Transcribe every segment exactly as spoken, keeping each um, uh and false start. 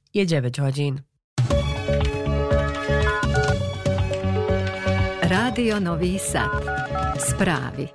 Je deväť hodín. Rádio Nový Sad. Správy.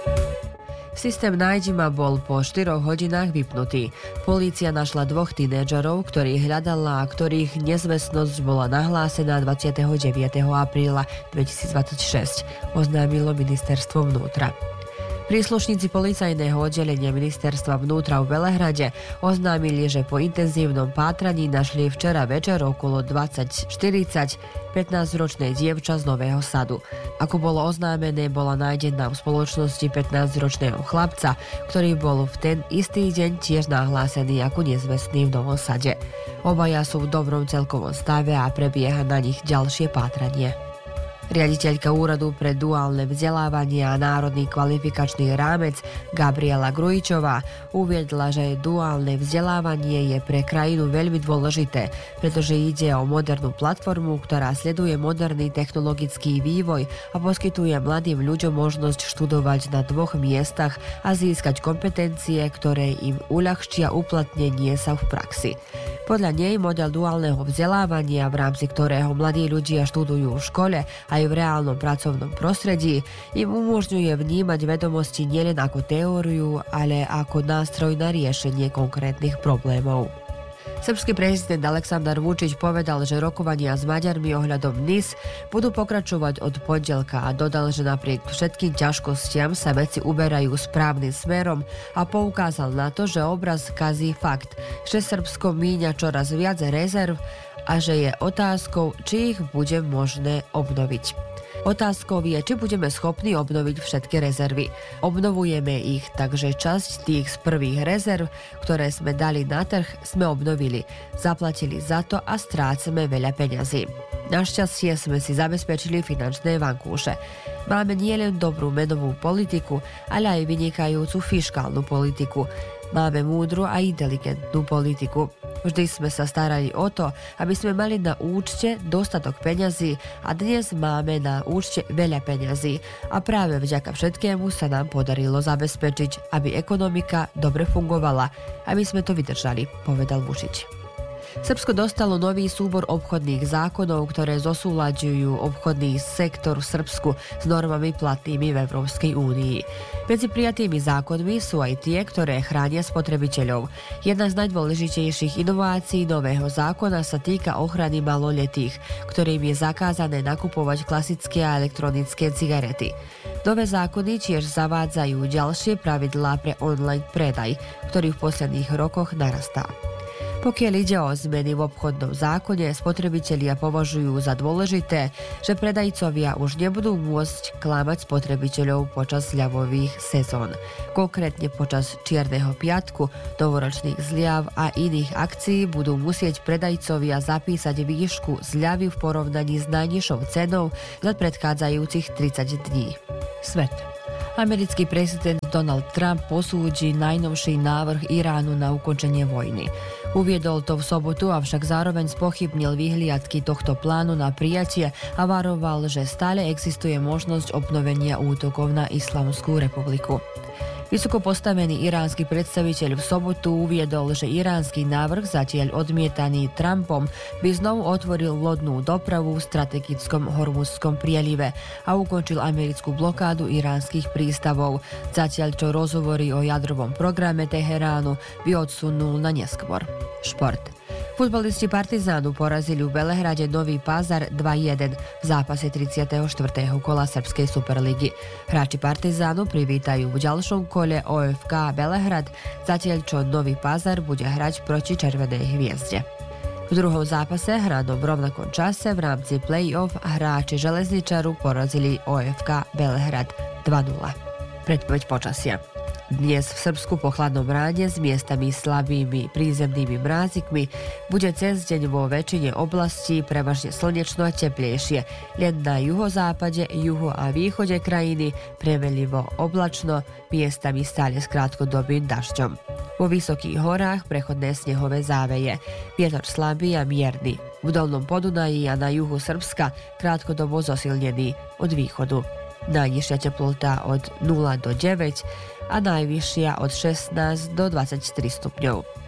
Systém Nájdi ma bol po štyroch hodinách vypnutý. Polícia našla dvoch tínedžerov, ktorých hľadala a ktorých nezvestnosť bola nahlásená dvadsiateho deviateho apríla dvetisícdvadsaťšesť, oznámilo ministerstvo vnútra. Príslušníci policajného oddelenia ministerstva vnútra v Belehrade oznámili, že po intenzívnom pátraní našli včera večer okolo dvadsať štyridsať pätnásťročnej dievča z Nového Sadu. Ako bolo oznámené, bola nájdená v spoločnosti pätnásťročného chlapca, ktorý bol v ten istý deň tiež nahlásený ako nezvestný v Novom Sade. Obaja sú v dobrom celkovom stave a prebieha na nich ďalšie pátranie. Riaditeľka Úradu pre duálne vzdelávanie a národný kvalifikačný rámec Gabriela Grujičová uviedla, že duálne vzdelávanie je pre krajinu veľmi dôležité, pretože ide o modernú platformu, ktorá sleduje moderný technologický vývoj a poskytuje mladým ľuďom možnosť študovať na dvoch miestach a získať kompetencie, ktoré im uľahčia uplatnenie sa v praxi. Podľa nej model duálneho vzdelávania, v rámci ktorého mladí ľudia študujú v škole aj v reálnom pracovnom prostredí, im umožňuje vnímať vedomosti nielen ako teóriu, ale ako nástroj na riešenie konkrétnych problémov. Srbský prezident Aleksandar Vučić povedal, že rokovania s Maďarmi ohľadom en í es budú pokračovať od pondelka a dodal, že napriek všetkým ťažkostiam sa veci uberajú správnym smerom a poukázal na to, že obraz kazí fakt, že Srbsko míňa čoraz viac rezerv a že je otázkou, či ich bude možné obnoviť. Otázkou je, či budeme schopní obnoviť všetky rezervy. Obnovujeme ich, takže časť tých z prvých rezerv, ktoré sme dali na trh, sme obnovili. Zaplatili za to a strácame veľa peňazí. Našťastie sme si zabezpečili finančné vankúše. Máme nielen dobrú menovú politiku, ale aj vynikajúcu fiškálnu politiku. Máme múdru a inteligentnú politiku. Vždy sme sa starali o to, aby sme mali na účte dostatok peňazí a dnes máme na účte veľa peňazí a práve vďaka všetkému sa nám podarilo zabezpečiť, aby ekonomika dobre fungovala, aby sme to vydržali, povedal Vučić. Srbsko dostalo nový súbor obchodných zákonov, ktoré zosúľaďujú obchodný sektor v Srbsku s normami platnými v Európskej únii. Medzi prijatými zákonmi sú aj tie, ktoré chránia spotrebiteľov. Jedna z najdôležitejších inovácií nového zákona sa týka ochrany maloletých, ktorým je zakázané nakupovať klasické a elektronické cigarety. Nové zákony tiež zavádzajú ďalšie pravidlá pre online predaj, ktorý v posledných rokoch narastá. Pokiaľ ide o zmeny v obchodnom zákone, spotrebitelia považujú za dôležité, že predajcovia už nebudú môcť klamať spotrebiteľov počas ľavových sezón. Konkrétne počas Čierneho piatku, novoročných zľav a iných akcií budú musieť predajcovia zapísať výšku zľavy v porovnaní s najnižšou cenou za predchádzajúcich tridsať dní. Svet. Americký prezident Donald Trump posúdi najnovší návrh Iránu na ukončenie vojny. Uviedol to v sobotu, avšak zároveň spochybnil vyhliadky tohto plánu na prijatie a varoval, že stále existuje možnosť obnovenia útokov na Islamskú republiku. Vysoko postavený iránsky predstaviteľ v sobotu uviedol, že iránsky návrh, zatiaľ odmietaný Trumpom, by znovu otvoril lodnú dopravu v strategickom Hormuzskom prielive a ukončil americkú blokádu iránskych prístavov, zatiaľ čo rozhovory o jadrovom programe Teheránu by odsunul na neskôr. Šport. Futbalisti Partizánu porazili v Belehrade Nový Pazar dva jeden v zápase tridsiateho štvrtého kola Srbskej superligy. Hráči Partizánu privítajú v ďalšom kole ó ef ká Belehrad, zatiaľ čo Nový Pazar bude hrať proti Červenej hviezde. V druhom zápase, hranom v rovnakom čase v rámci play-off, hráči Železničaru porazili ó ef ká Belehrad dva nula. Predpoveď počasia. Dnes v Srbsku po chladnom ráne s miestami slabými prízemnými mrázikmi bude cez deň vo väčšine oblastí prevažne slnečno a teplejšie. Len na juhozápade, juhu a východe krajiny premelivo oblačno, miestami stále s krátkodobým dažďom. Vo vysokých horách prechodné snehové záveje. Vietor slabý a mierny. V dolnom Podunaji a na juhu Srbska krátkodobo zosilnený od východu. Najnižšia teplota od nula do deväť a najvyššia od šestnásť do dvadsaťtri stupňov.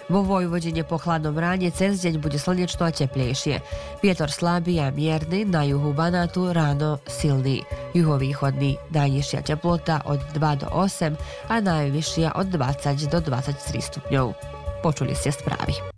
Vo Vojvodine po chladnom ráne cez deň bude slnečno a teplejšie. Vietor slabý a mierny, na juhu Banátu ráno silný. Juhovýchodný najnižšia teplota od dva do osem a najvyššia od dvadsať do dvadsaťtri stupňov. Počuli ste správy.